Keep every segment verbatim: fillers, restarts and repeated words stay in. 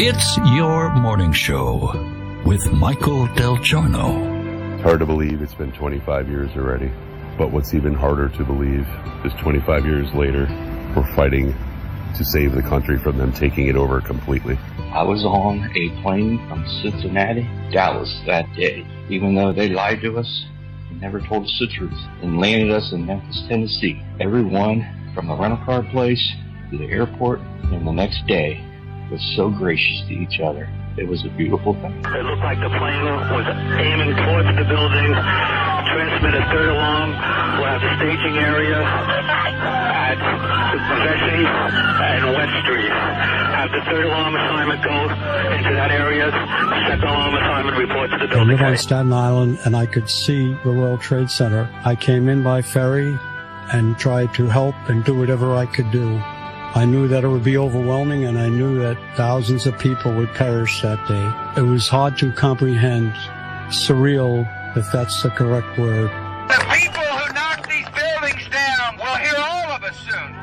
It's Your Morning Show with Michael Del Giorno. It's hard to believe it's been twenty-five years already. But what's even harder to believe is twenty-five years later, we're fighting to save the country from them taking it over completely. I was on a plane from Cincinnati, Dallas that day. Even though they lied to us, they never told us the truth and landed us in Memphis, Tennessee. Everyone from the rental car place to the airport and the next day was so gracious to each other. It was a beautiful thing. It looked like the plane was aiming towards the building. Transmitter third alarm. We'll have the staging area at Vesey and West Street. Have the third alarm assignment go into that area. Second alarm assignment report to the building. I live on Staten Island, and I could see the World Trade Center. I came in by ferry and tried to help and do whatever I could do. I knew that it would be overwhelming, and I knew that thousands of people would perish that day. It was hard to comprehend, surreal, if that's the correct word. The people who knocked these buildings down will hear all of us soon.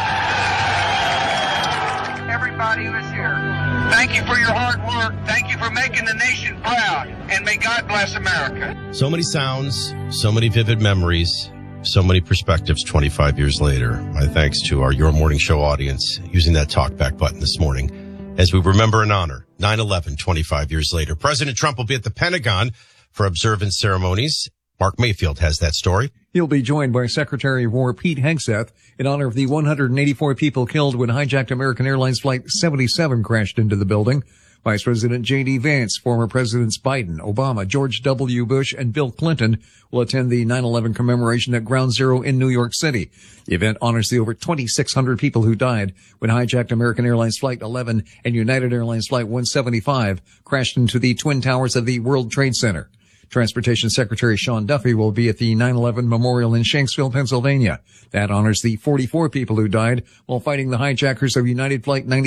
Everybody who is here, thank you for your hard work. Thank you for making the nation proud, and may God bless America. So many sounds, so many vivid memories. So many perspectives twenty-five years later. My thanks to our Your Morning Show audience using that talkback button this morning as we remember and honor nine eleven twenty-five years later. President Trump will be at the Pentagon for observance ceremonies. Mark Mayfield has that story. He'll be joined by Secretary of War Pete Hegseth in honor of the one hundred eighty-four people killed when hijacked American Airlines Flight seventy-seven crashed into the building. Vice President J D. Vance, former Presidents Biden, Obama, George W. Bush, and Bill Clinton will attend the nine eleven commemoration at Ground Zero in New York City. The event honors the over twenty-six hundred people who died when hijacked American Airlines Flight eleven and United Airlines Flight one seventy-five crashed into the Twin Towers of the World Trade Center. Transportation Secretary Sean Duffy will be at the nine eleven Memorial in Shanksville, Pennsylvania. That honors the forty-four people who died while fighting the hijackers of United Flight ninety.